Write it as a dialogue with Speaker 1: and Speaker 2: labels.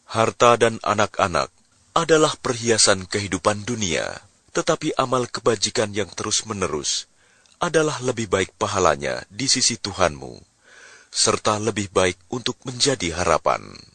Speaker 1: Harta dan anak-anak adalah perhiasan kehidupan dunia, tetapi amal kebajikan yang terus-menerus adalah lebih baik pahalanya di sisi Tuhanmu, serta lebih baik untuk menjadi harapan.